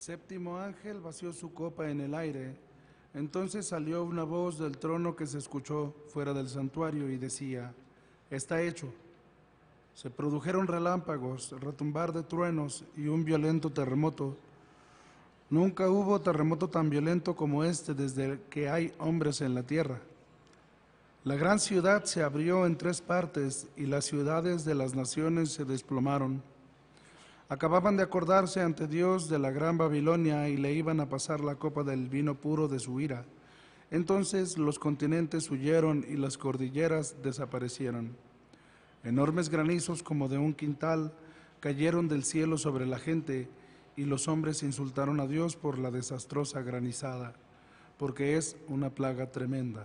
Séptimo ángel vació su copa en el aire. Entonces salió una voz del trono que se escuchó fuera del santuario y decía: está hecho. Se produjeron relámpagos, retumbar de truenos y un violento terremoto. Nunca hubo terremoto tan violento como este desde que hay hombres en la tierra. La gran ciudad se abrió en 3 partes y las ciudades de las naciones se desplomaron. Acababan de acordarse ante Dios de la gran Babilonia y le iban a pasar la copa del vino puro de su ira. Entonces los continentes huyeron y las cordilleras desaparecieron. Enormes granizos como de un quintal cayeron del cielo sobre la gente y los hombres insultaron a Dios por la desastrosa granizada, porque es una plaga tremenda.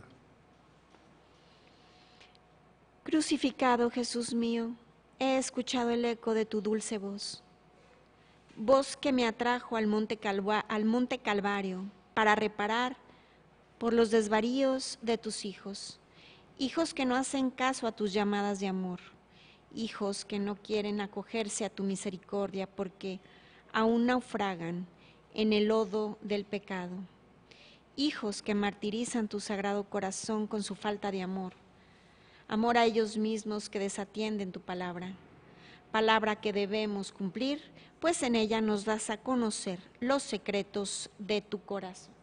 Crucificado, Jesús mío, he escuchado el eco de tu dulce voz, voz que me atrajo al monte Calvario para reparar por los desvaríos de tus hijos, hijos que no hacen caso a tus llamadas de amor, hijos que no quieren acogerse a tu misericordia porque aún naufragan en el lodo del pecado, hijos que martirizan tu sagrado corazón con su falta de amor, amor a ellos mismos que desatienden tu palabra, palabra que debemos cumplir, pues en ella nos das a conocer los secretos de tu corazón.